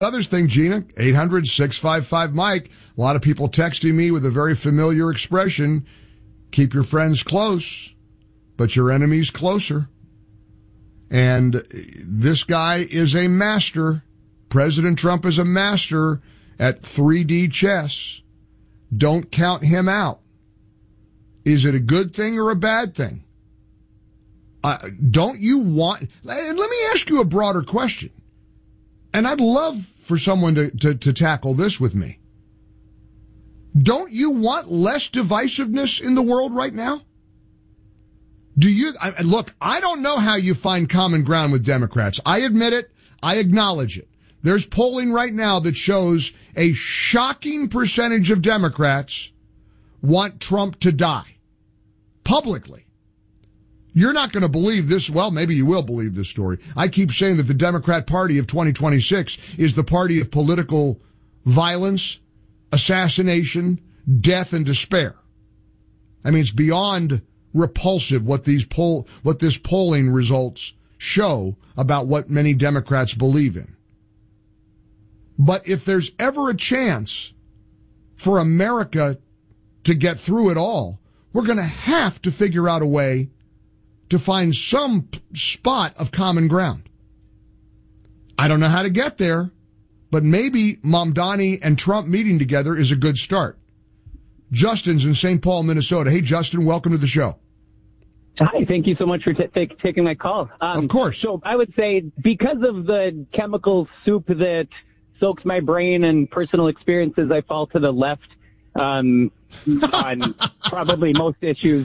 Others thing, Gina, 800-655-Mike. A lot of people texting me with a very familiar expression, keep your friends close, but your enemies closer. And this guy is a master. President Trump is a master at 3D chess. Don't count him out. Is it a good thing or a bad thing? Don't you want, and let me ask you a broader question. And I'd love for someone to tackle this with me. Don't you want less divisiveness in the world right now? Do you, look, I don't know how you find common ground with Democrats. I admit it. I acknowledge it. There's polling right now that shows a shocking percentage of Democrats want Trump to die. Publicly. You're not going to believe this. Well, maybe you will believe this story. I keep saying that the Democrat Party of 2026 is the party of political violence, assassination, death, and despair. I mean, it's beyond repulsive what this polling results show about what many Democrats believe in. But if there's ever a chance for America to get through it all, we're going to have to figure out a way to find some spot of common ground. I don't know how to get there, but maybe Mamdani and Trump meeting together is a good start. Justin's in St. Paul, Minnesota. Hey, Justin, welcome to the show. Hi, thank you so much for taking my call. Of course. So I would say because of the chemical soup that soaks my brain and personal experiences, I fall to the left on probably most issues.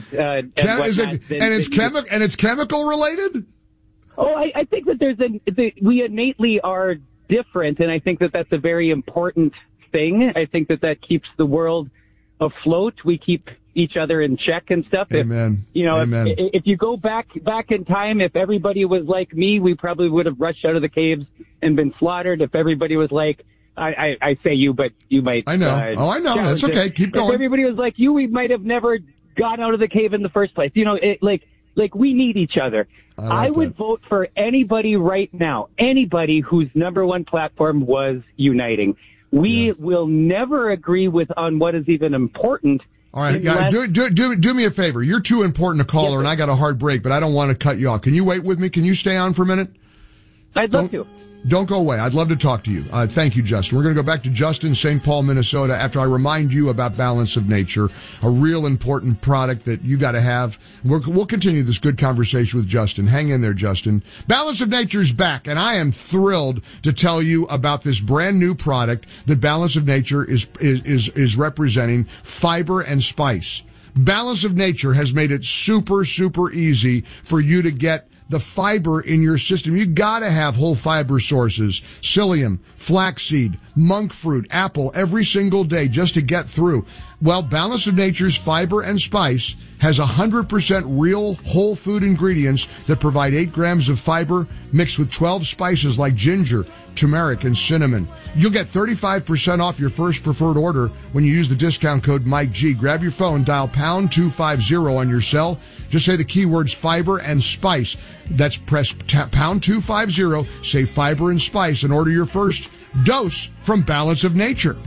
It's chemical related? Oh, I think that we innately are different, and I think that that's a very important thing. I think that keeps the world afloat. We keep each other in check and stuff. Amen. If you go back in time, if everybody was like me, we probably would have rushed out of the caves and been slaughtered. If everybody was like, I say you, but you might. I know. I know. That's okay. Keep going. If everybody was like you, we might have never gone out of the cave in the first place. Like we need each other. I would vote for anybody right now, anybody whose number one platform was uniting. We will never agree on what is even important. All right, do me a favor. You're too important a caller, and I got a hard break, but I don't want to cut you off. Can you wait with me? Can you stay on for a minute? I'd love to. Don't go away. I'd love to talk to you. Thank you, Justin. We're going to go back to Justin, St. Paul, Minnesota, after I remind you about Balance of Nature, a real important product that you got to have. We'll continue this good conversation with Justin. Hang in there, Justin. Balance of Nature is back, and I am thrilled to tell you about this brand new product that Balance of Nature is representing, Fiber and Spice. Balance of Nature has made it super, super easy for you to get the fiber in your system. You gotta have whole fiber sources, psyllium, flaxseed, monk fruit, apple every single day just to get through. Well, Balance of Nature's Fiber and Spice has 100% real whole food ingredients that provide 8 grams of fiber mixed with 12 spices like ginger, turmeric, and cinnamon. You'll get 35% off your first preferred order when you use the discount code MikeG. Grab your phone, dial pound 250 on your cell. Just say the keywords fiber and spice. That's press pound 250, say fiber and spice, and order your first dose from Balance of Nature.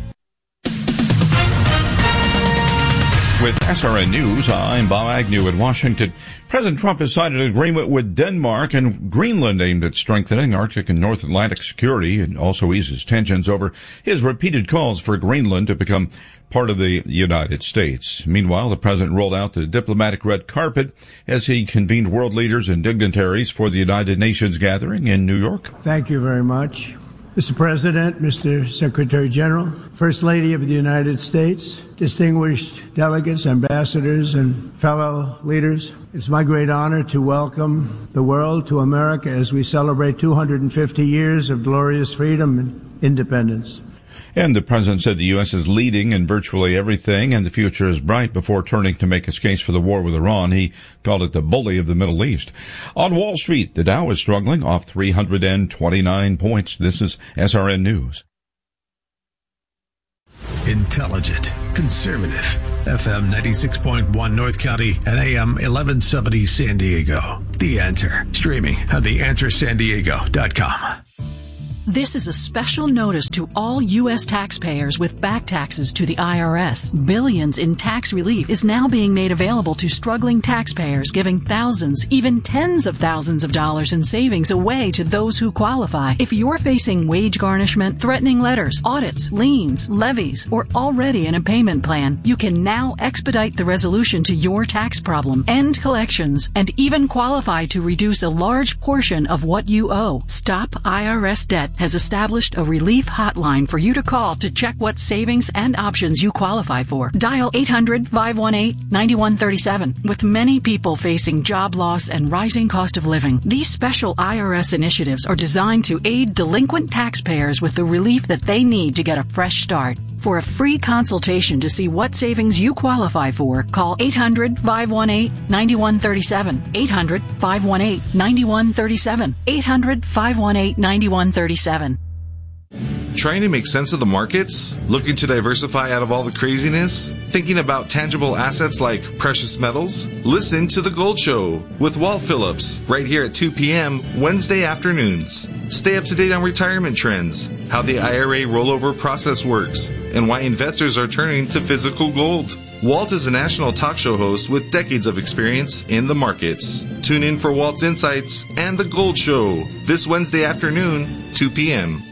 With SRN News, I'm Bob Agnew in Washington. President Trump has signed an agreement with Denmark and Greenland aimed at strengthening Arctic and North Atlantic security and also eases tensions over his repeated calls for Greenland to become part of the United States. Meanwhile, the president rolled out the diplomatic red carpet as he convened world leaders and dignitaries for the United Nations gathering in New York. Thank you very much. Mr. President, Mr. Secretary General, First Lady of the United States, distinguished delegates, ambassadors, and fellow leaders, it's my great honor to welcome the world to America as we celebrate 250 years of glorious freedom and independence. And the president said the U.S. is leading in virtually everything and the future is bright before turning to make his case for the war with Iran. He called it the bully of the Middle East. On Wall Street, the Dow is struggling off 329 points. This is SRN News. Intelligent, conservative, FM 96.1 North County and AM 1170 San Diego. The Answer, streaming at theanswersandiego.com. This is a special notice to all U.S. taxpayers with back taxes to the IRS. Billions in tax relief is now being made available to struggling taxpayers, giving thousands, even tens of thousands of dollars in savings away to those who qualify. If you're facing wage garnishment, threatening letters, audits, liens, levies, or already in a payment plan, you can now expedite the resolution to your tax problem, end collections, and even qualify to reduce a large portion of what you owe. Stop IRS Debt has established a relief hotline for you to call to check what savings and options you qualify for. Dial 800-518-9137. With many people facing job loss and rising cost of living, these special IRS initiatives are designed to aid delinquent taxpayers with the relief that they need to get a fresh start. For a free consultation to see what savings you qualify for, call 800-518-9137. 800-518-9137. 800-518-9137. Trying to make sense of the markets? Looking to diversify out of all the craziness? Thinking about tangible assets like precious metals? Listen to The Gold Show with Walt Phillips right here at 2 p.m. Wednesday afternoons. Stay up to date on retirement trends, how the IRA rollover process works, and why investors are turning to physical gold. Walt is a national talk show host with decades of experience in the markets. Tune in for Walt's Insights and The Gold Show this Wednesday afternoon, 2 p.m.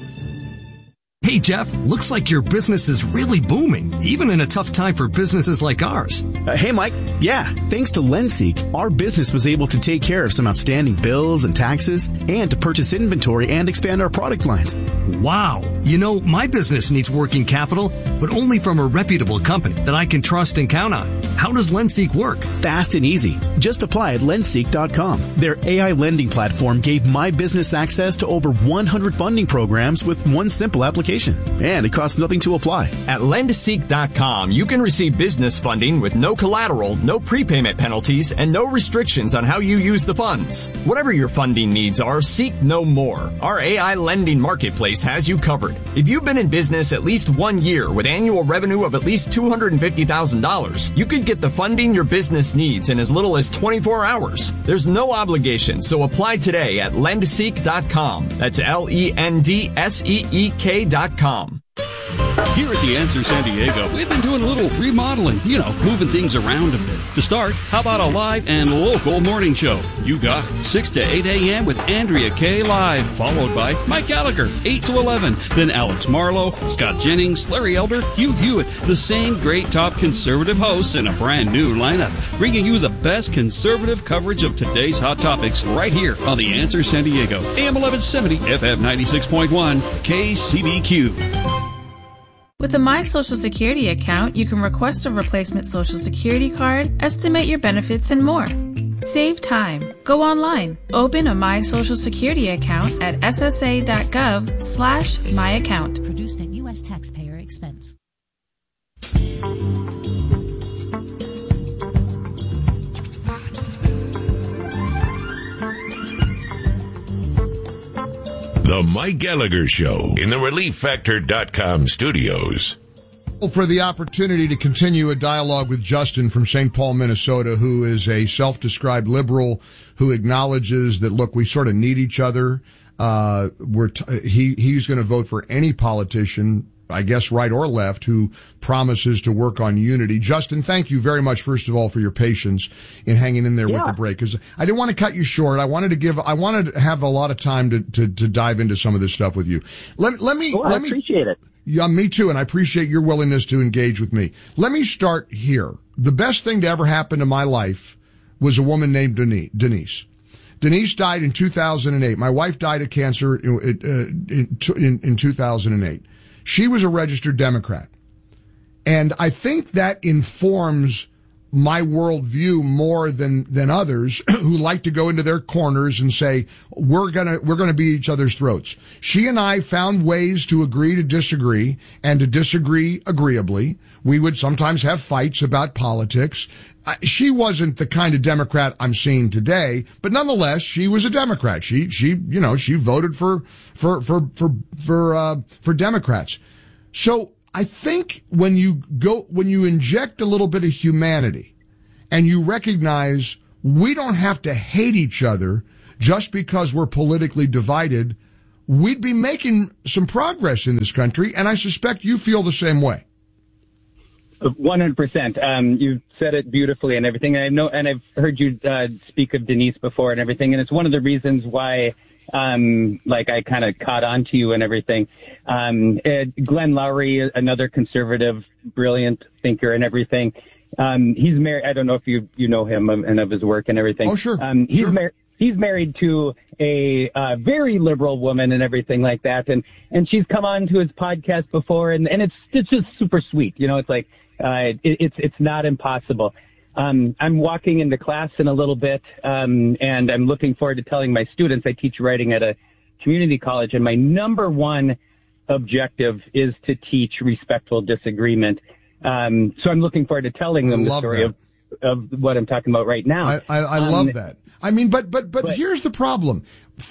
Hey, Jeff, looks like your business is really booming, even in a tough time for businesses like ours. Hey, Mike. Yeah, thanks to Lenseek, our business was able to take care of some outstanding bills and taxes and to purchase inventory and expand our product lines. Wow. You know, my business needs working capital, but only from a reputable company that I can trust and count on. How does Lenseek work? Fast and easy. Just apply at lenseek.com. Their AI lending platform gave my business access to over 100 funding programs with one simple application. And it costs nothing to apply. At lendseek.com, you can receive business funding with no collateral, no prepayment penalties, and no restrictions on how you use the funds. Whatever your funding needs are, seek no more. Our AI lending marketplace has you covered. If you've been in business at least 1 year with annual revenue of at least $250,000, you could get the funding your business needs in as little as 24 hours. There's no obligation, so apply today at lendseek.com. That's LENDSEEK.com. Here at The Answer San Diego, we've been doing a little remodeling, moving things around a bit. To start, how about a live and local morning show? You got 6 to 8 a.m. with Andrea Kaye live, followed by Mike Gallagher, 8 to 11. Then Alex Marlowe, Scott Jennings, Larry Elder, Hugh Hewitt, the same great top conservative hosts in a brand new lineup, bringing you the best conservative coverage of today's hot topics right here on The Answer San Diego, AM 1170, FM 96.1, KCBQ. With a My Social Security account, you can request a replacement Social Security card, estimate your benefits, and more. Save time. Go online. Open a My Social Security account at ssa.gov/myaccount. Produced at U.S. taxpayer expense. The Mike Gallagher Show in the ReliefFactor.com studios. For the opportunity to continue a dialogue with Justin from St. Paul, Minnesota, who is a self-described liberal who acknowledges that, look, we sort of need each other. He's going to vote for any politician, I guess right or left, who promises to work on unity. Justin, thank you very much, first of all, for your patience in hanging in there with the break, because I didn't want to cut you short. I wanted to have a lot of time to dive into some of this stuff with you. Let me appreciate it. Yeah, me too, and I appreciate your willingness to engage with me. Let me start here. The best thing to ever happen to my life was a woman named Denise. Denise died in 2008. My wife died of cancer in 2008. She was a registered Democrat. And I think that informs my worldview more than others who like to go into their corners and say, we're gonna be each other's throats. She and I found ways to agree to disagree and to disagree agreeably. We would sometimes have fights about politics. She wasn't the kind of Democrat I'm seeing today, but nonetheless, she was a Democrat. She voted for Democrats. So I think when you inject a little bit of humanity and you recognize we don't have to hate each other just because we're politically divided, we'd be making some progress in this country, and I suspect you feel the same way. 100%. You said it beautifully and everything. And I know, and I've heard you speak of Denise before and everything, and it's one of the reasons why, I kind of caught on to you and everything. Glenn Loury, another conservative, brilliant thinker and everything. He's married. I don't know if you know him and of his work and everything. Oh, sure. He's married to a very liberal woman and everything like that, and she's come on to his podcast before, and it's just super sweet. You know, it's like it's not impossible. I'm walking into class in a little bit, and I'm looking forward to telling my students. I teach writing at a community college, and my number one objective is to teach respectful disagreement. So I'm looking forward to telling them the story of what I'm talking about right now. I love that. I mean, but here's the problem.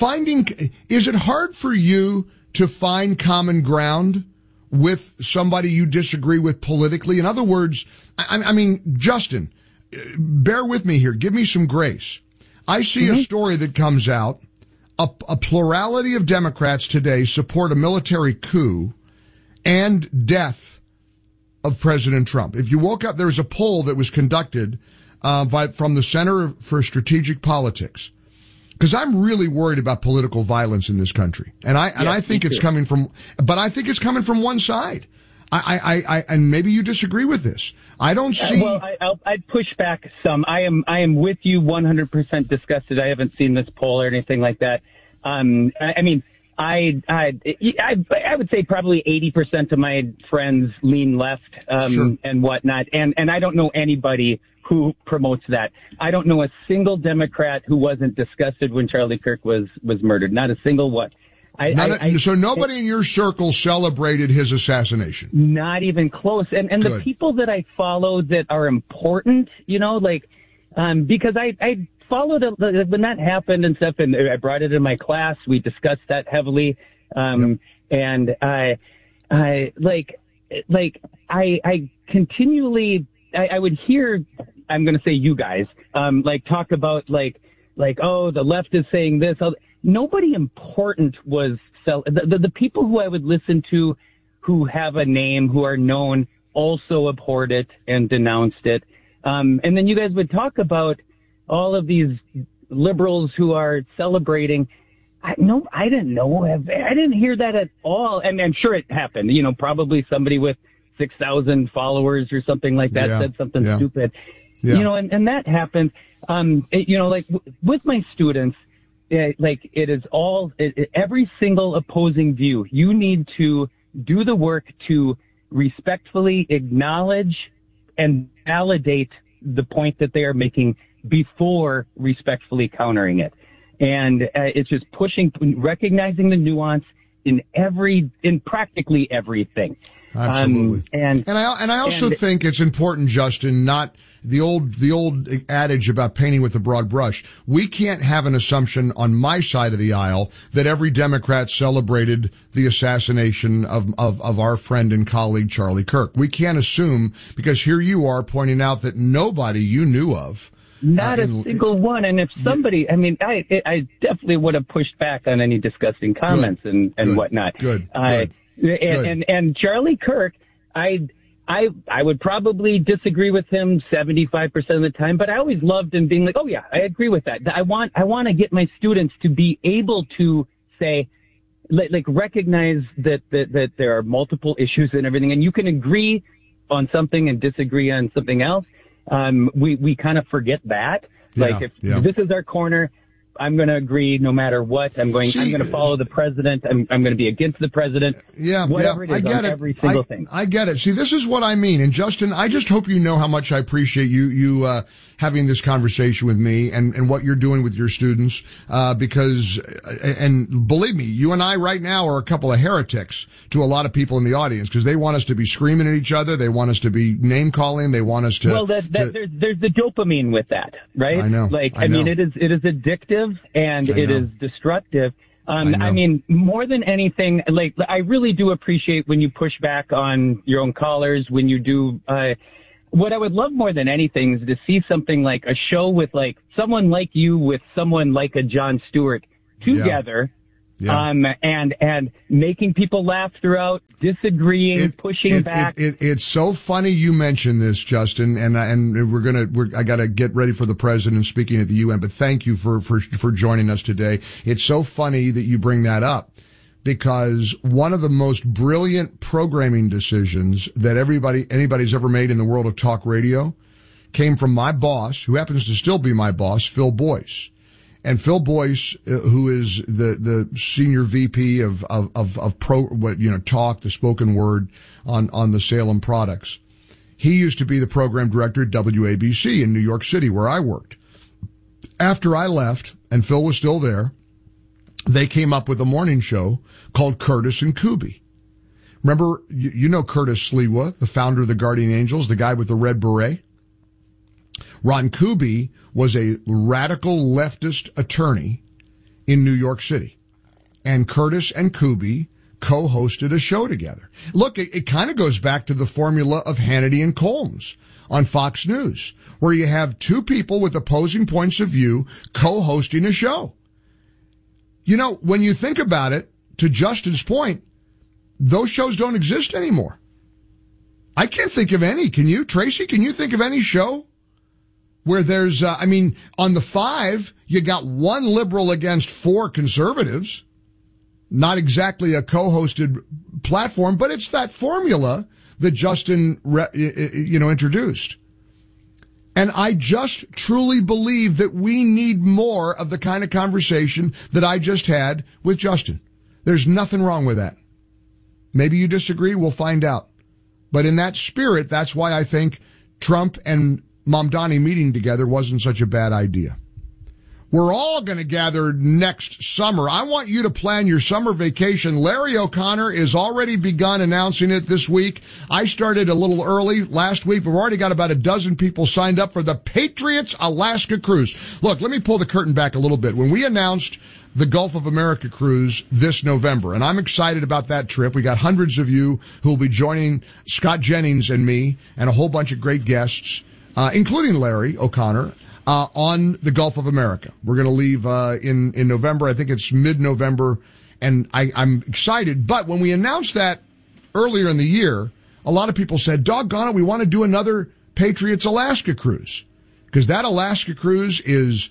Is it hard for you to find common ground with somebody you disagree with politically? In other words, I mean, Justin, bear with me here. Give me some grace. I see a story that comes out. A plurality of Democrats today support a military coup and death of President Trump. If you woke up, there was a poll that was conducted from the Center for Strategic Politics, because I'm really worried about political violence in this country, and I think it's coming from, but I think it's coming from one side. And maybe you disagree with this. I don't see. Well, I'd push back some. I am with you 100% disgusted. I haven't seen this poll or anything like that. I mean, I would say probably 80% of my friends lean left, and whatnot. And I don't know anybody who promotes that. I don't know a single Democrat who wasn't disgusted when Charlie Kirk was murdered. Not a single one. So nobody in your circle celebrated his assassination? Not even close. And the people that I follow that are important, you know, like, because I followed it when that happened and stuff, and I brought it in my class. We discussed that heavily. And I continually, I would hear, I'm going to say you guys, talk about oh, the left is saying this. Nobody important was the people who I would listen to who have a name, who are known, also abhorred it and denounced it. And then you guys would talk about all of these liberals who are celebrating. I didn't know. I didn't hear that at all. And I'm sure it happened. You know, probably somebody with 6,000 followers or something like that said something stupid. Yeah. You know, and that happened. With my students, it is all, every single opposing view. You need to do the work to respectfully acknowledge and validate the point that they are making before respectfully countering it. And it's just recognizing the nuance in practically everything. Absolutely. And I also think it's important, Justin, not the old adage about painting with a broad brush. We can't have an assumption on my side of the aisle that every Democrat celebrated the assassination of our friend and colleague Charlie Kirk. We can't assume, because here you are pointing out that nobody you knew of. Not a single one. And if somebody, I definitely would have pushed back on any disgusting comments and whatnot. Good. And Charlie Kirk, I would probably disagree with him 75% of the time, but I always loved him being like, oh yeah, I agree with that. I want to get my students to be able to say, recognize that there are multiple issues and everything, and you can agree on something and disagree on something else. We kind of forget that. If this is our corner, I'm going to agree no matter what. I'm going to follow the president. I'm going to be against the president. Whatever it is, on every single thing. I get it. See, this is what I mean. And Justin, I just hope you know how much I appreciate you having this conversation with me and what you're doing with your students. Because believe me, you and I right now are a couple of heretics to a lot of people in the audience, because they want us to be screaming at each other. They want us to be name calling. They want us to. Well, there's the dopamine with that, right? I know. I mean, it is addictive. And it is destructive. I mean, more than anything, I really do appreciate when you push back on your own callers, when you do, what I would love more than anything is to see something like a show with someone like you with someone like a Jon Stewart together and making people laugh throughout, disagreeing, pushing back. It's so funny you mentioned this, Justin, and I got to get ready for the president speaking at the UN, but thank you for joining us today. It's so funny that you bring that up, because one of the most brilliant programming decisions that anybody's ever made in the world of talk radio came from my boss, who happens to still be my boss, Phil Boyce. And Phil Boyce, who is the senior VP of talk, the spoken word on the Salem products. He used to be the program director at WABC in New York City, where I worked. After I left, and Phil was still there, they came up with a morning show called Curtis and Kuby. Remember, you know Curtis Sliwa, the founder of the Guardian Angels, the guy with the red beret? Ron Kuby was a radical leftist attorney in New York City. And Curtis and Kuby co-hosted a show together. Look, it kind of goes back to the formula of Hannity and Colmes on Fox News, where you have two people with opposing points of view co-hosting a show. You know, when you think about it, to Justin's point, those shows don't exist anymore. I can't think of any. Can you? Tracy, can you think of any show where there's, on the 5, you got one liberal against 4 conservatives? Not exactly a co-hosted platform, but it's that formula that Justin, introduced. And I just truly believe that we need more of the kind of conversation that I just had with Justin. There's nothing wrong with that. Maybe you disagree. We'll find out. But in that spirit, that's why I think Trump and Mamdani meeting together wasn't such a bad idea. We're all going to gather next summer. I want you to plan your summer vacation. Larry O'Connor is already begun announcing it this week. I started a little early last week. We've already got about a dozen people signed up for the Patriots Alaska Cruise. Look, let me pull the curtain back a little bit. When we announced the Gulf of America cruise this November, and I'm excited about that trip. We got hundreds of you who will be joining Scott Jennings and me and a whole bunch of great guests, including Larry O'Connor, on the Gulf of America. We're going to leave in November. I think it's mid-November, and I'm excited. But when we announced that earlier in the year, a lot of people said, doggone it, we want to do another Patriots Alaska cruise, because that Alaska cruise is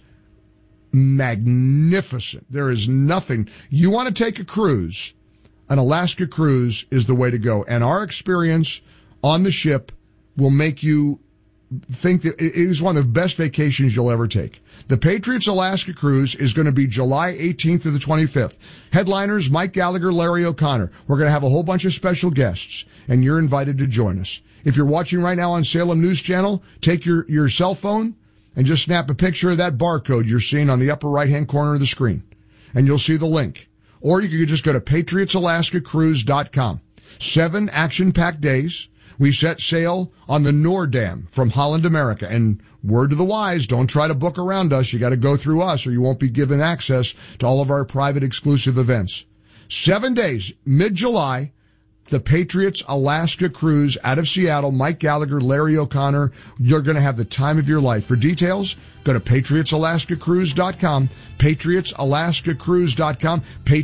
magnificent. There is nothing. You want to take a cruise, an Alaska cruise is the way to go. And our experience on the ship will make you think that it is one of the best vacations you'll ever take. The Patriots Alaska Cruise is going to be July 18th to the 25th. Headliners, Mike Gallagher, Larry O'Connor. We're going to have a whole bunch of special guests, and you're invited to join us. If you're watching right now on Salem News Channel, take your cell phone and just snap a picture of that barcode you're seeing on the upper right-hand corner of the screen, and you'll see the link. Or you could just go to PatriotsAlaskaCruise.com. 7 action-packed days. We set sail on the Noordam from Holland America. And word to the wise, don't try to book around us. You got to go through us or you won't be given access to all of our private exclusive events. 7 days, mid-July, the Patriots Alaska Cruise out of Seattle. Mike Gallagher, Larry O'Connor. You're going to have the time of your life. For details, go to PatriotsAlaskaCruise.com. PatriotsAlaskaCruise.com.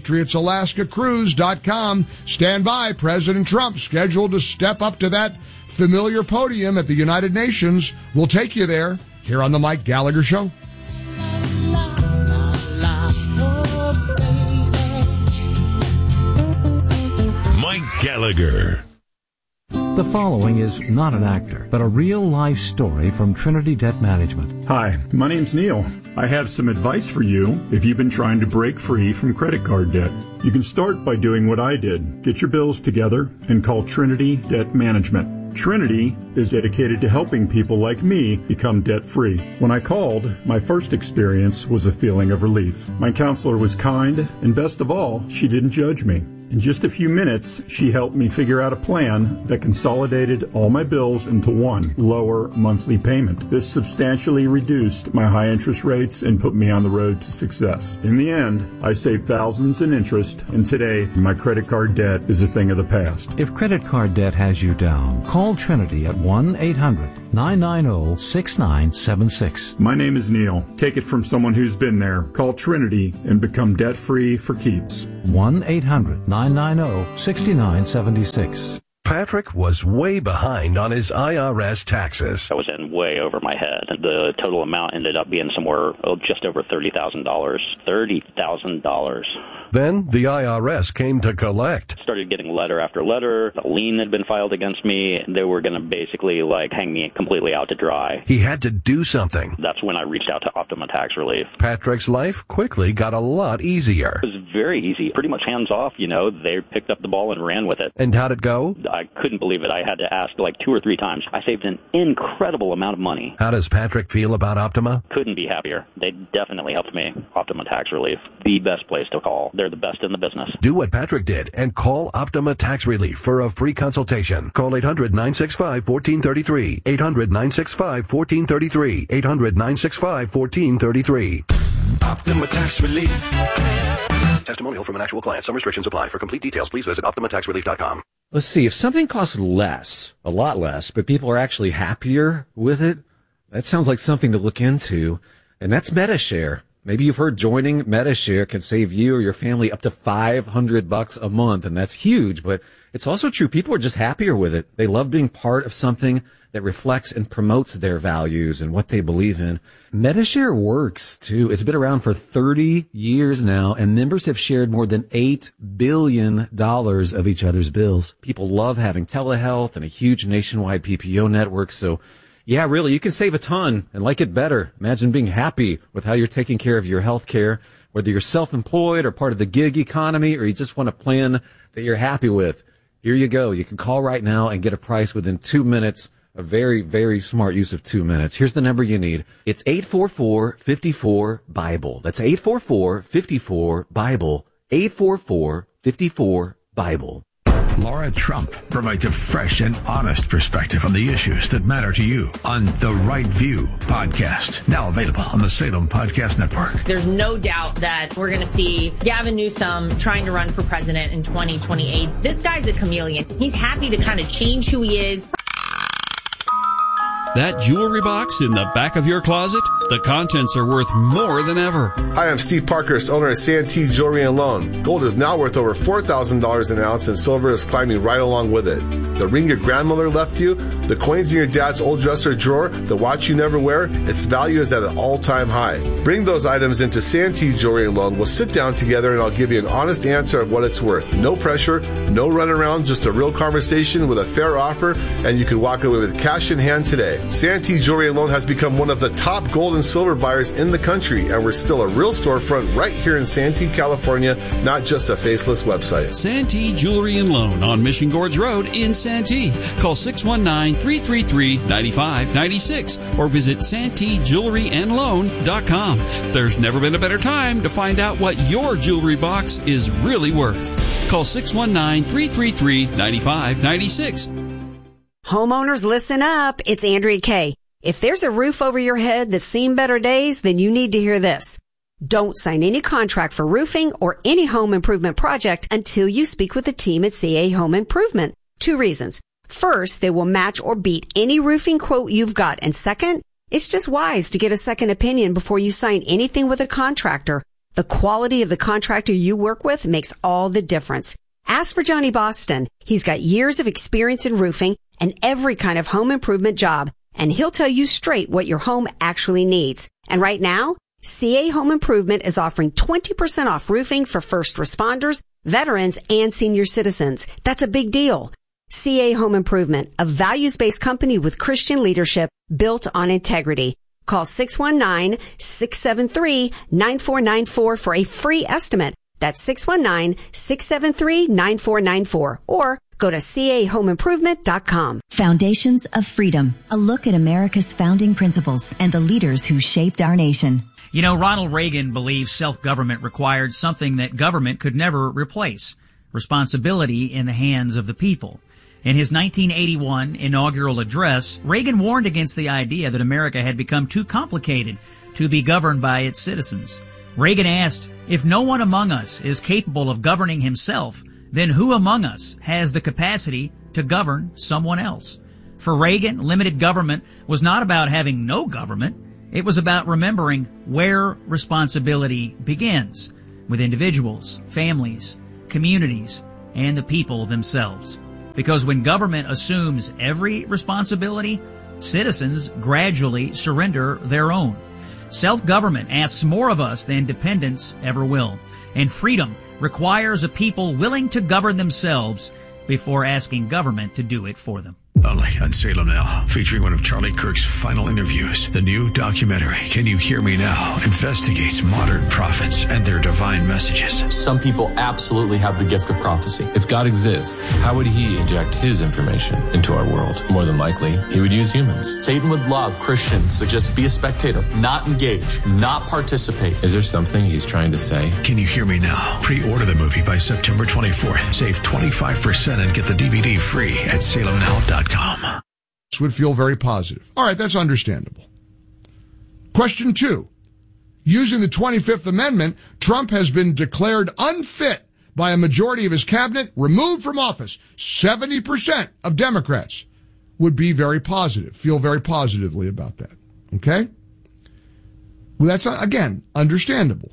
PatriotsAlaskaCruise.com. Stand by. President Trump scheduled to step up to that familiar podium at the United Nations. We'll take you there here on the Mike Gallagher Show. Mike Gallagher. The following is not an actor, but a real-life story from Trinity Debt Management. Hi, my name's Neil. I have some advice for you if you've been trying to break free from credit card debt. You can start by doing what I did. Get your bills together and call Trinity Debt Management. Trinity is dedicated to helping people like me become debt-free. When I called, my first experience was a feeling of relief. My counselor was kind, and best of all, she didn't judge me. In just a few minutes, she helped me figure out a plan that consolidated all my bills into one lower monthly payment. This substantially reduced my high interest rates and put me on the road to success. In the end, I saved thousands in interest, and today my credit card debt is a thing of the past. If credit card debt has you down, call Trinity at 1-800-990-6976. My name is Neil. Take it from someone who's been there. Call Trinity and become debt-free for keeps. 1-800-990-6976. Patrick was way behind on his IRS taxes. I was in way over my head. The total amount ended up being somewhere just over $30,000. $30,000. Then the IRS came to collect. Started getting letter after letter. A lien had been filed against me. They were going to basically hang me completely out to dry. He had to do something. That's when I reached out to Optima Tax Relief. Patrick's life quickly got a lot easier. It was very easy, pretty much hands off. They picked up the ball and ran with it. And how'd it go? I couldn't believe it. I had to ask 2 or 3 times. I saved an incredible amount of money. How does Patrick feel about Optima? Couldn't be happier. They definitely helped me. Optima Tax Relief, the best place to call. They're the best in the business. Do what Patrick did and call Optima Tax Relief for a free consultation. Call 800-965-1433. 800-965-1433. 800-965-1433. Optima Tax Relief. Testimonial from an actual client. Some restrictions apply. For complete details, please visit OptimaTaxRelief.com. Let's see. If something costs less, a lot less, but people are actually happier with it, that sounds like something to look into. And that's MediShare. Maybe you've heard joining MediShare can save you or your family up to $500 a month, and that's huge. But it's also true. People are just happier with it. They love being part of something that reflects and promotes their values and what they believe in. MediShare works, too. It's been around for 30 years now, and members have shared more than $8 billion of each other's bills. People love having telehealth and a huge nationwide PPO network, so yeah, really, you can save a ton and like it better. Imagine being happy with how you're taking care of your health care, whether you're self-employed or part of the gig economy, or you just want a plan that you're happy with. Here you go. You can call right now and get a price within 2 minutes. A very, very smart use of 2 minutes. Here's the number you need. It's 844-54-BIBLE. That's 844-54-BIBLE. 844-54-BIBLE. Laura Trump provides a fresh and honest perspective on the issues that matter to you on The Right View podcast. Now available on the Salem Podcast Network. There's no doubt that we're going to see Gavin Newsom trying to run for president in 2028. This guy's a chameleon. He's happy to kind of change who he is. That jewelry box in the back of your closet? The contents are worth more than ever. Hi, I'm Steve Parkhurst, owner of Santee Jewelry and Loan. Gold is now worth over $4,000 an ounce, and silver is climbing right along with it. The ring your grandmother left you, the coins in your dad's old dresser drawer, the watch you never wear, its value is at an all-time high. Bring those items into Santee Jewelry and Loan. We'll sit down together and I'll give you an honest answer of what it's worth. No pressure, no runaround, just a real conversation with a fair offer, and you can walk away with cash in hand today. Santee Jewelry and Loan has become one of the top gold and silver buyers in the country, and we're still a real storefront right here in Santee, California, not just a faceless website. Santee Jewelry and Loan on Mission Gorge Road in Santee. Call 619-333-9596 or visit SanteeJewelryandLoan.com. There's never been a better time to find out what your jewelry box is really worth. Call 619-333-9596. Homeowners, listen up. It's Andrea Kay. If there's a roof over your head that's seen better days, then you need to hear this. Don't sign any contract for roofing or any home improvement project until you speak with the team at CA Home Improvement. 2 reasons. First, they will match or beat any roofing quote you've got. And second, it's just wise to get a second opinion before you sign anything with a contractor. The quality of the contractor you work with makes all the difference. Ask for Johnny Boston. He's got years of experience in roofing and every kind of home improvement job, and he'll tell you straight what your home actually needs. And right now, CA Home Improvement is offering 20% off roofing for first responders, veterans, and senior citizens. That's a big deal. CA Home Improvement, a values-based company with Christian leadership built on integrity. Call 619-673-9494 for a free estimate. That's 619-673-9494, or go to cahomeimprovement.com. Foundations of Freedom, a look at America's founding principles and the leaders who shaped our nation. You know, Ronald Reagan believed self-government required something that government could never replace: responsibility in the hands of the people. In his 1981 inaugural address, Reagan warned against the idea that America had become too complicated to be governed by its citizens. Reagan asked, "If no one among us is capable of governing himself, then who among us has the capacity to govern someone else?" For Reagan, limited government was not about having no government. It was about remembering where responsibility begins, with individuals, families, communities, and the people themselves. Because when government assumes every responsibility, citizens gradually surrender their own. Self-government asks more of us than dependence ever will. And freedom requires a people willing to govern themselves before asking government to do it for them. Only on Salem Now, featuring one of Charlie Kirk's final interviews. The new documentary, Can You Hear Me Now?, investigates modern prophets and their divine messages. Some people absolutely have the gift of prophecy. If God exists, how would he inject his information into our world? More than likely, he would use humans. Satan would love Christians to just be a spectator, not engage, not participate. Is there something he's trying to say? Can You Hear Me Now? Pre-order the movie by September 24th. Save 25% and get the DVD free at salemnow.com. This would feel very positive. All right, that's understandable. Question 2. Using the 25th Amendment, Trump has been declared unfit by a majority of his cabinet, removed from office. 70% of Democrats would be very positive, feel very positively about that. Okay? Well, that's, again, understandable.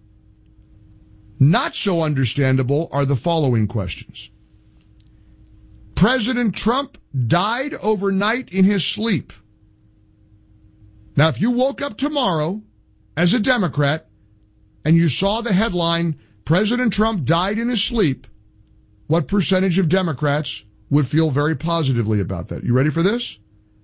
Not so understandable are the following questions. President Trump died overnight in his sleep. Now, if you woke up tomorrow as a Democrat and you saw the headline, President Trump died in his sleep, what percentage of Democrats would feel very positively about that? You ready for this?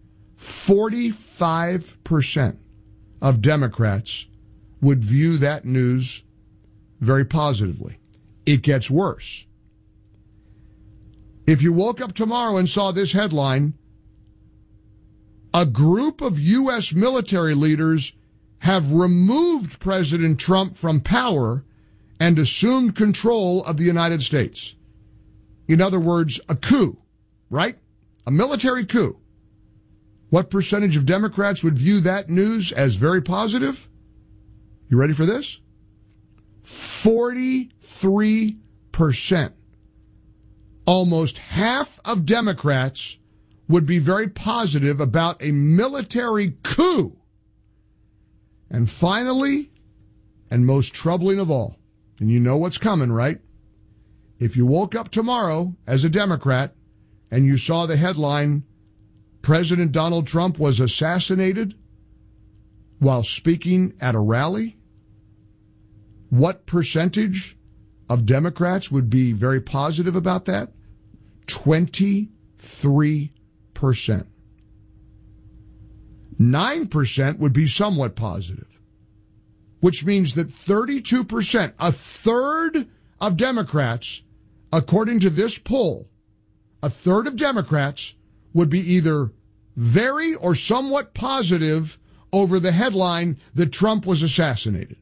45% of Democrats would view that news very positively. It gets worse. If you woke up tomorrow and saw this headline, a group of U.S. military leaders have removed President Trump from power and assumed control of the United States. In other words, a coup, right? A military coup. What percentage of Democrats would view that news as very positive? You ready for this? 43%. Almost half of Democrats would be very positive about a military coup. And finally, and most troubling of all, and you know what's coming, right? If you woke up tomorrow as a Democrat and you saw the headline, President Donald Trump was assassinated while speaking at a rally, what percentage of Democrats would be very positive about that? 23%. 9% would be somewhat positive, which means that 32%, a third of Democrats, according to this poll, a third of Democrats would be either very or somewhat positive over the headline that Trump was assassinated.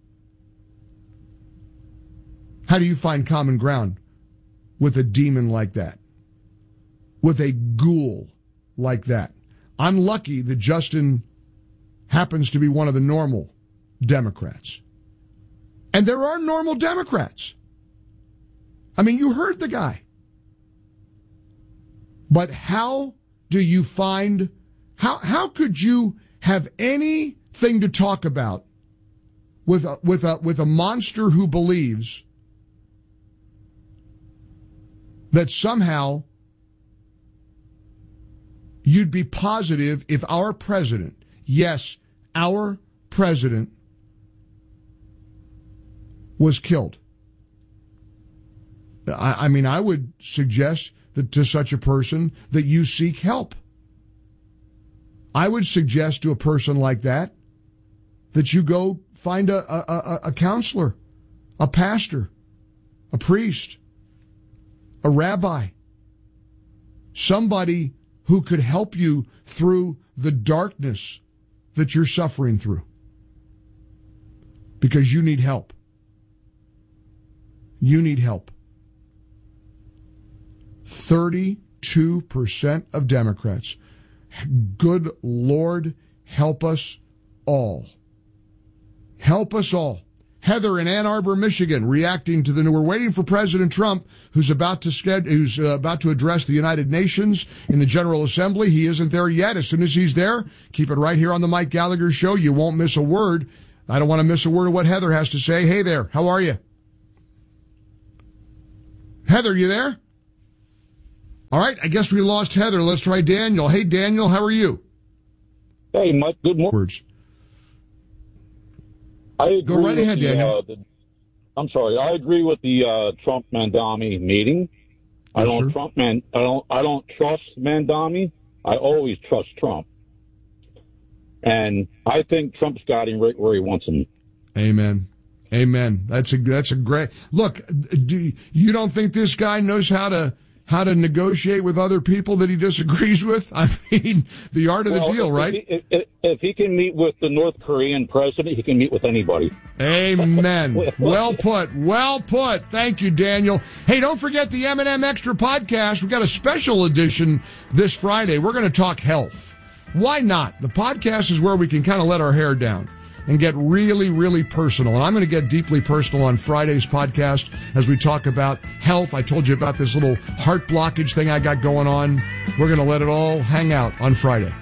How do you find common ground with a demon like that? With a ghoul like that? I'm lucky that Justin happens to be one of the normal Democrats. And there are normal Democrats. I mean, you heard the guy. But how do you find, how could you have anything to talk about with a monster who believes that somehow you'd be positive if our president, yes, our president, was killed? I mean, I would suggest that to such a person that you seek help. I would suggest to a person like that that you go find a counselor, a pastor, a priest, a rabbi, somebody who could help you through the darkness that you're suffering through. Because you need help. You need help. 32% of Democrats. Good Lord, help us all. Help us all. Heather in Ann Arbor, Michigan, reacting to we're waiting for President Trump, who's about to address the United Nations in the General Assembly. He isn't there yet. As soon as he's there, keep it right here on the Mike Gallagher Show. You won't miss a word. I don't want to miss a word of what Heather has to say. Hey there, how are you? Heather, you there? All right, I guess we lost Heather. Let's try Daniel. Hey, Daniel, how are you? Hey, Mike, good morning. I agree. Go right ahead, Daniel. I agree with the Trump Mandami meeting. Yes, I don't trust Mandami. I always trust Trump, and I think Trump's got him right where he wants him. Amen. Amen. That's a great look. You don't think this guy knows how to negotiate with other people that he disagrees with? I mean, the art of the deal, right? If he can meet with the North Korean president, he can meet with anybody. Amen. Well put. Well put. Thank you, Daniel. Hey, don't forget the M&M Extra podcast. We've got a special edition this Friday. We're going to talk health. Why not? The podcast is where we can kind of let our hair down and get really, really personal. And I'm going to get deeply personal on Friday's podcast as we talk about health. I told you about this little heart blockage thing I got going on. We're going to let it all hang out on Friday.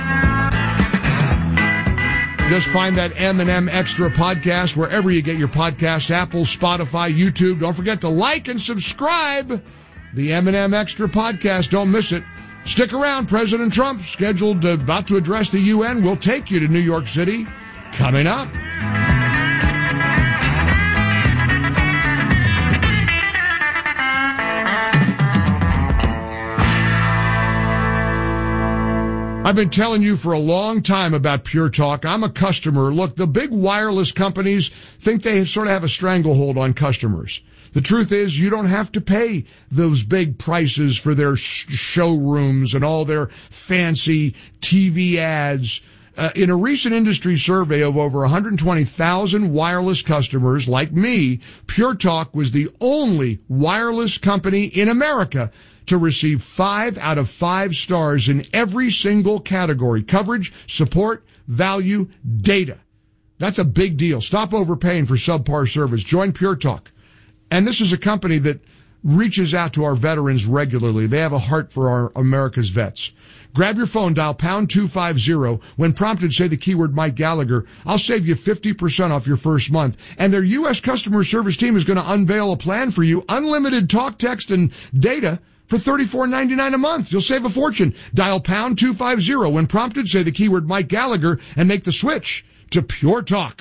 Just find that M&M Extra podcast wherever you get your podcast, Apple, Spotify, YouTube. Don't forget to like and subscribe the M&M Extra podcast. Don't miss it. Stick around. President Trump, about to address the UN. We'll take you to New York City. Coming up. I've been telling you for a long time about Pure Talk. I'm a customer. Look, the big wireless companies think they sort of have a stranglehold on customers. The truth is, you don't have to pay those big prices for their showrooms and all their fancy TV ads. In a recent industry survey of over 120,000 wireless customers like me, Pure Talk was the only wireless company in America to receive 5 out of 5 stars in every single category: coverage, support, value, data. That's a big deal. Stop overpaying for subpar service. Join Pure Talk. And this is a company that reaches out to our veterans regularly. They have a heart for our America's vets. Grab your phone, dial pound 250. When prompted, say the keyword Mike Gallagher. I'll save you 50% off your first month. And their U.S. customer service team is going to unveil a plan for you. Unlimited talk, text, and data for $34.99 a month. You'll save a fortune. Dial pound 250. When prompted, say the keyword Mike Gallagher and make the switch to Pure Talk.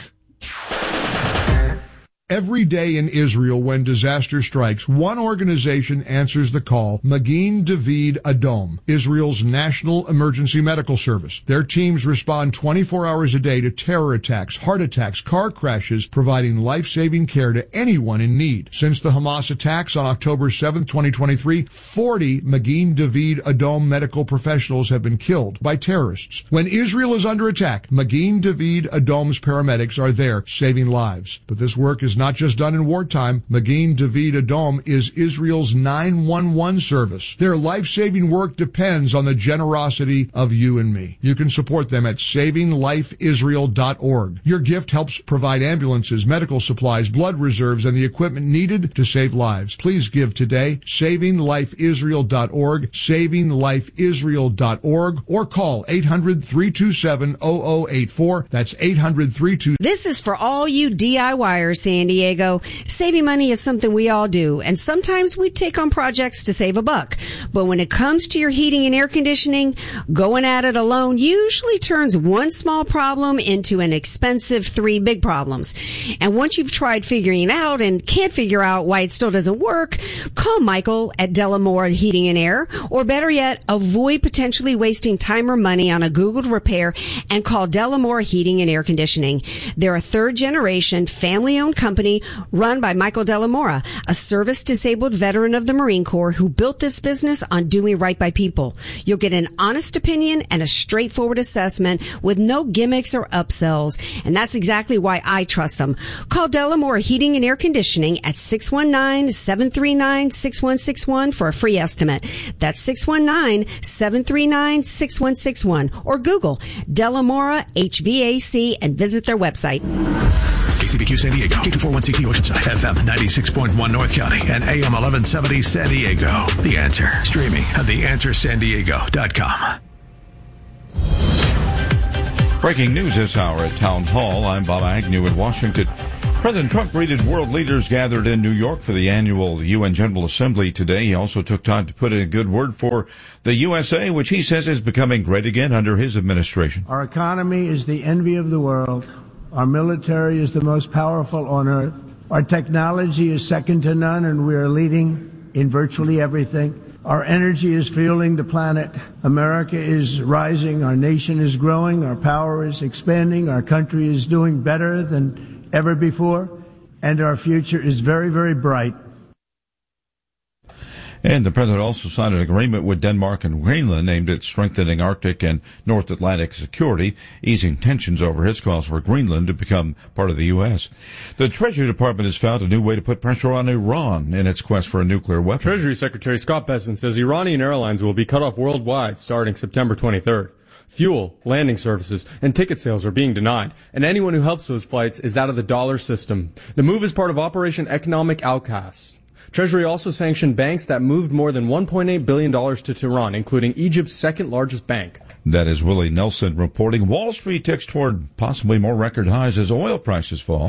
Every day in Israel when disaster strikes, one organization answers the call: Magen David Adom, Israel's national emergency medical service. Their teams respond 24 hours a day to terror attacks, heart attacks, car crashes, providing life-saving care to anyone in need. Since the Hamas attacks on October 7, 2023, 40 Magen David Adom medical professionals have been killed by terrorists. When Israel is under attack, Magen David Adom's paramedics are there saving lives. But this work is not just done in wartime. Magen David Adom is Israel's 911 service. Their life-saving work depends on the generosity of you and me. You can support them at savinglifeisrael.org. Your gift helps provide ambulances, medical supplies, blood reserves, and the equipment needed to save lives. Please give today. savinglifeisrael.org, savinglifeisrael.org, or call 800-327-0084. That's 800-327. This is for all you DIYers, San Diego. Saving money is something we all do, and sometimes we take on projects to save a buck. But when it comes to your heating and air conditioning, going at it alone usually turns one small problem into an expensive 3 big problems. And once you've tried figuring it out and can't figure out why it still doesn't work, call Michael at Delamore Heating and Air, or better yet, avoid potentially wasting time or money on a Googled repair and call Delamore Heating and Air Conditioning. They're a 3rd-generation, family-owned company company run by Michael Delamora, a service-disabled veteran of the Marine Corps who built this business on doing right by people. You'll get an honest opinion and a straightforward assessment with no gimmicks or upsells. And that's exactly why I trust them. Call Delamora Heating and Air Conditioning at 619-739-6161 for a free estimate. That's 619-739-6161. Or Google Delamora HVAC and visit their website. KCBQ San Diego, K241CT Oceanside, FM 96.1 North County, and AM 1170 San Diego. The Answer. Streaming at theanswersandiego.com. Breaking news this hour at Town Hall. I'm Bob Agnew in Washington. President Trump greeted world leaders gathered in New York for the annual UN General Assembly today. He also took time to put in a good word for the USA, which he says is becoming great again under his administration. Our economy is the envy of the world. Our military is the most powerful on earth. Our technology is second to none, and we are leading in virtually everything. Our energy is fueling the planet. America is rising. Our nation is growing. Our power is expanding. Our country is doing better than ever before, and our future is very, very bright. And the president also signed an agreement with Denmark and Greenland aimed at strengthening Arctic and North Atlantic security, easing tensions over his calls for Greenland to become part of the U.S. The Treasury Department has found a new way to put pressure on Iran in its quest for a nuclear weapon. Treasury Secretary Scott Bessent says Iranian airlines will be cut off worldwide starting September 23rd. Fuel, landing services, and ticket sales are being denied, and anyone who helps those flights is out of the dollar system. The move is part of Operation Economic Outcast. Treasury also sanctioned banks that moved more than $1.8 billion to Tehran, including Egypt's second largest bank. That is Willie Nelson reporting. Wall Street ticks toward possibly more record highs as oil prices fall.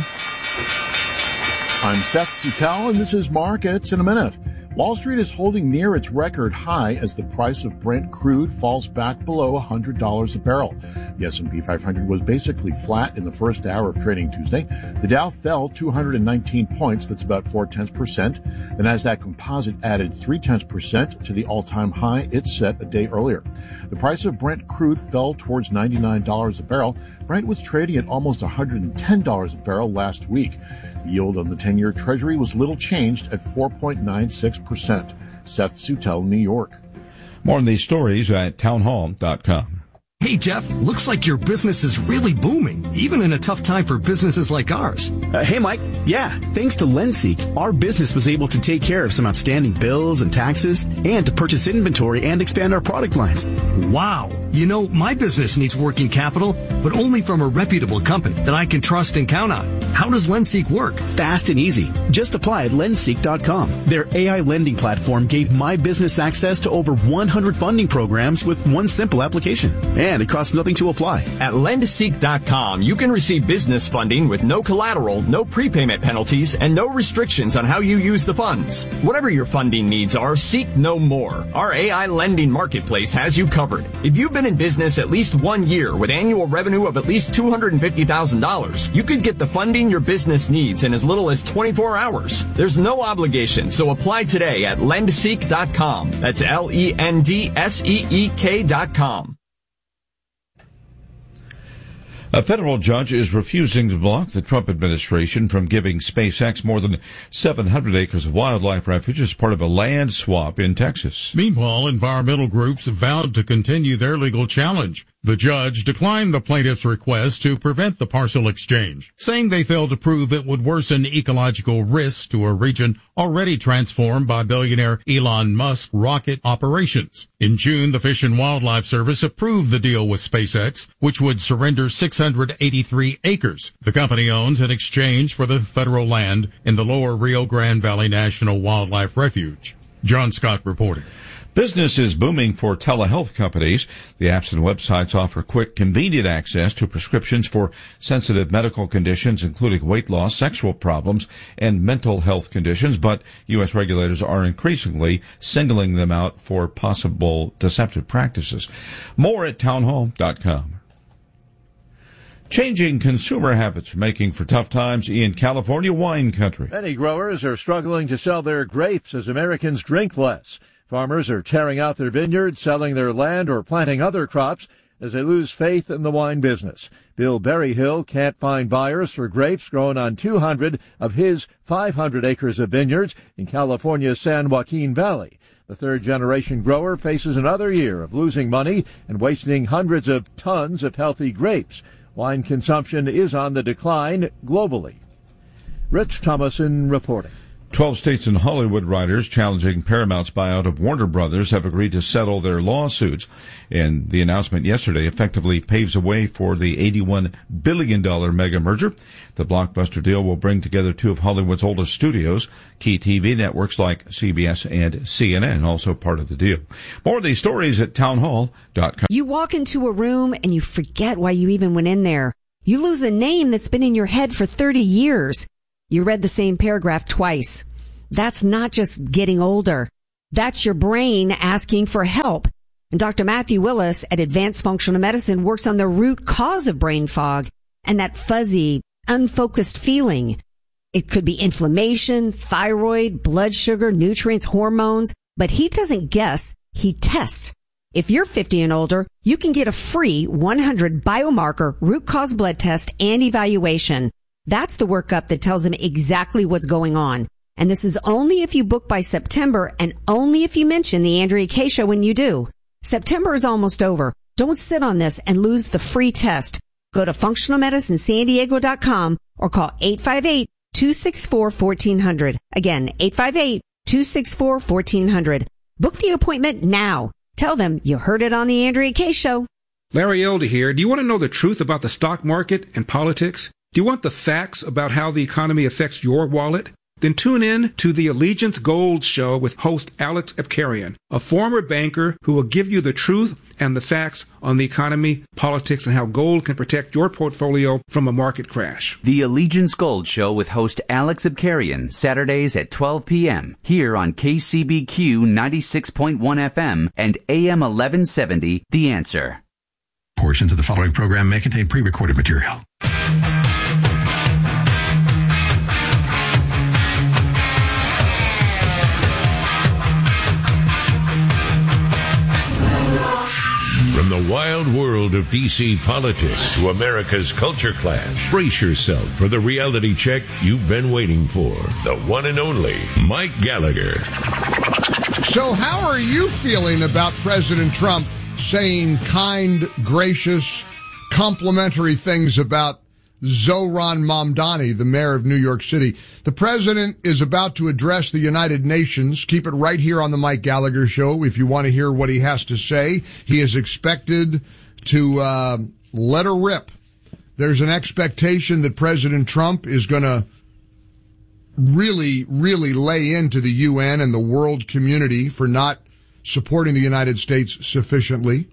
I'm Seth Sutell, and this is Markets in a Minute. Wall Street is holding near its record high as the price of Brent crude falls back below $100 a barrel. The S&P 500 was basically flat in the first hour of trading Tuesday. The Dow fell 219 points, that's about 0.4%. The Nasdaq Composite added 0.3% to the all-time high it set a day earlier. The price of Brent crude fell towards $99 a barrel. Brent was trading at almost $110 a barrel last week. The yield on the 10-year Treasury was little changed at 4.96%. Seth Sutell, New York. More on these stories at townhall.com. Hey, Jeff, looks like your business is really booming, even in a tough time for businesses like ours. Hey, Mike. Yeah, thanks to LendSeek, our business was able to take care of some outstanding bills and taxes and to purchase inventory and expand our product lines. Wow. You know, my business needs working capital, but only from a reputable company that I can trust and count on. How does LendSeek work? Fast and easy. Just apply at lendseek.com. Their AI lending platform gave my business access to over 100 funding programs with one simple application. And it costs nothing to apply. At lendseek.com, you can receive business funding with no collateral, no prepayment penalties, and no restrictions on how you use the funds. Whatever your funding needs are, seek no more. Our AI lending marketplace has you covered. If you've been in business at least 1 year with annual revenue of at least $250,000, you could get the funding your business needs in as little as 24 hours. There's no obligation, so apply today at lendseek.com. That's LENDSEEK.com. A federal judge is refusing to block the Trump administration from giving SpaceX more than 700 acres of wildlife refuge as part of a land swap in Texas. Meanwhile, environmental groups have vowed to continue their legal challenge. The judge declined the plaintiff's request to prevent the parcel exchange, saying they failed to prove it would worsen ecological risks to a region already transformed by billionaire Elon Musk's rocket operations. In June, the Fish and Wildlife Service approved the deal with SpaceX, which would surrender 683 acres the company owns in exchange for the federal land in the lower Rio Grande Valley National Wildlife Refuge. John Scott reporting. Business is booming for telehealth companies. The apps and websites offer quick, convenient access to prescriptions for sensitive medical conditions, including weight loss, sexual problems, and mental health conditions, but U.S. regulators are increasingly singling them out for possible deceptive practices. More at townhall.com. Changing consumer habits are making for tough times in California wine country. Many growers are struggling to sell their grapes as Americans drink less. Farmers are tearing out their vineyards, selling their land, or planting other crops. as they lose faith in the wine business. Bill Berryhill can't find buyers for grapes grown on 200 of his 500 acres of vineyards in California's San Joaquin Valley. The third-generation grower faces another year of losing money and wasting hundreds of tons of healthy grapes. Wine consumption is on the decline globally. Rich Thomason reporting. 12 states and Hollywood writers challenging Paramount's buyout of Warner Brothers have agreed to settle their lawsuits. And the announcement yesterday effectively paves the way for the $81 billion mega merger. The blockbuster deal will bring together two of Hollywood's oldest studios, key TV networks like CBS and CNN, also part of the deal. More of these stories at townhall.com. You walk into a room and you forget why you even went in there. You lose a name that's been in your head for 30 years. You read the same paragraph twice. That's not just getting older. That's your brain asking for help. And Dr. Matthew Willis at Advanced Functional Medicine works on the root cause of brain fog and that fuzzy, unfocused feeling. It could be inflammation, thyroid, blood sugar, nutrients, hormones, but he doesn't guess, he tests. If you're 50 and older, you can get a free 100 biomarker root cause blood test and evaluation. That's the workup that tells them exactly what's going on. And this is only if you book by September and only if you mention the Andrea Kaye Show when you do. September is almost over. Don't sit on this and lose the free test. Go to functionalmedicinesandiego.com or call 858-264-1400. Again, 858-264-1400. Book the appointment now. Tell them you heard it on the Andrea Kaye Show. Larry Elder here. Do you want to know the truth about the stock market and politics? Do you want the facts about how the economy affects your wallet? Then tune in to the Allegiance Gold Show with host Alex Epkarian, a former banker who will give you the truth and the facts on the economy, politics, and how gold can protect your portfolio from a market crash. The Allegiance Gold Show with host Alex Epkarian, Saturdays at 12 p.m. here on KCBQ 96.1 FM and AM 1170, The Answer. Portions of the following program may contain pre-recorded material. From the wild world of D.C. politics to America's culture clash, brace yourself for the reality check you've been waiting for. The one and only Mike Gallagher. So how are you feeling about President Trump saying kind, gracious, complimentary things about Zohran Mamdani, the mayor of New York City? The president is about to address the United Nations. Keep it right here on the Mike Gallagher Show if you want to hear what he has to say. He is expected to let her rip. There's an expectation that President Trump is going to really, really lay into the UN and the world community for not supporting the United States sufficiently.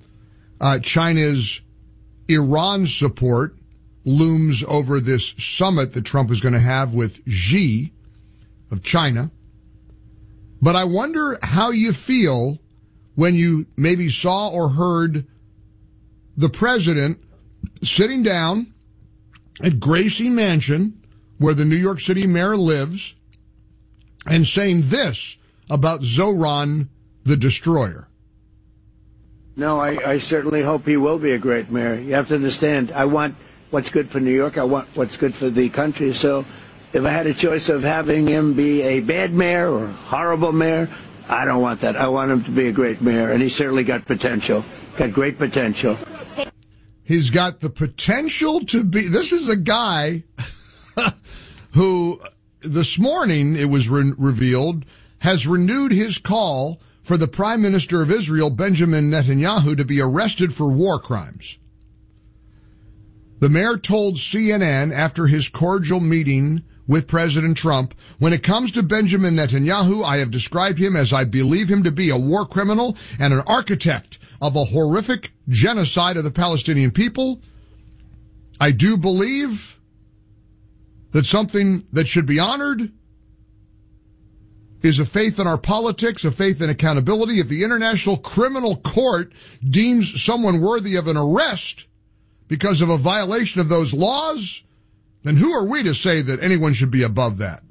China's Iran support looms over this summit that Trump is going to have with Xi of China. But I wonder how you feel when you maybe saw or heard the president sitting down at Gracie Mansion, where the New York City mayor lives, and saying this about Zohran the Destroyer. No, I certainly hope he will be a great mayor. You have to understand, I want what's good for New York. I want what's good for the country. So if I had a choice of having him be a bad mayor or a horrible mayor, I don't want that. I want him to be a great mayor, and he's certainly got potential, got great potential. He's got the potential to be. This is a guy who this morning, it was revealed, has renewed his call for the Prime Minister of Israel, Benjamin Netanyahu, to be arrested for war crimes. The mayor told CNN after his cordial meeting with President Trump, when it comes to Benjamin Netanyahu, I have described him as I believe him to be a war criminal and an architect of a horrific genocide of the Palestinian people. I do believe that something that should be honored is a faith in our politics, a faith in accountability. If the International Criminal Court deems someone worthy of an arrest because of a violation of those laws, then who are we to say that anyone should be above that?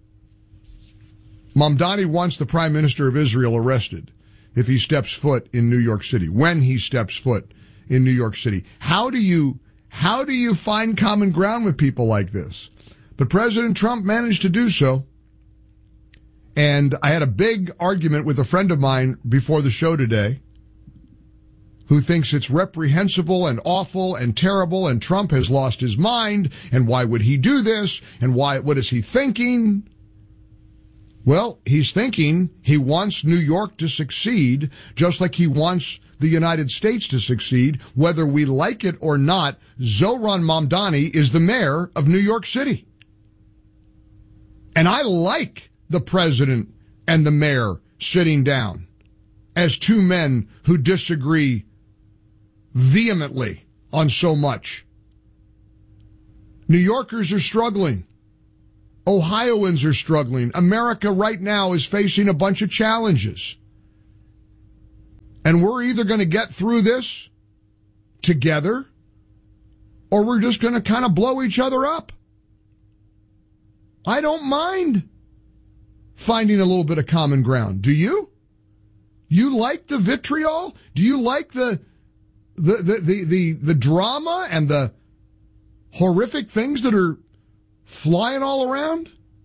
Mamdani wants the Prime Minister of Israel arrested if he steps foot in New York City, when he steps foot in New York City. How do you find common ground with people like this? But President Trump managed to do so. And I had a big argument with a friend of mine before the show today who thinks it's reprehensible and awful and terrible and Trump has lost his mind and why would he do this and what is he thinking? Well, he's thinking he wants New York to succeed just like he wants the United States to succeed. Whether we like it or not, Zohran Mamdani is the mayor of New York City. And I like the president and the mayor sitting down as two men who disagree vehemently on so much. New Yorkers are struggling. Ohioans are struggling. America right now is facing a bunch of challenges. And we're either going to get through this together or we're just going to kind of blow each other up. I don't mind finding a little bit of common ground. Do you? You like the vitriol? Do you like the drama and the horrific things that are flying all around?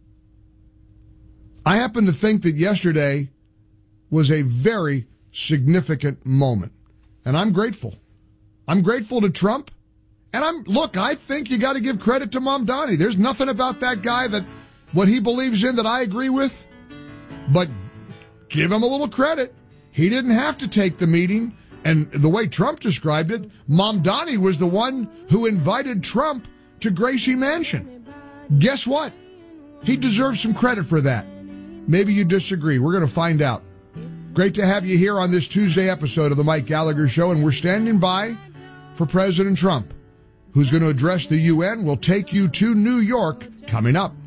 I happen to think that yesterday was a very significant moment. And I'm grateful. I'm grateful to Trump. And I think you got to give credit to Mamdani. There's nothing about that guy that what he believes in that I agree with. But give him a little credit. He didn't have to take the meeting. And the way Trump described it, Mamdani was the one who invited Trump to Gracie Mansion. Guess what? He deserves some credit for that. Maybe you disagree. We're going to find out. Great to have you here on this Tuesday episode of the Mike Gallagher Show, and we're standing by for President Trump, who's going to address the UN. We'll take you to New York coming up.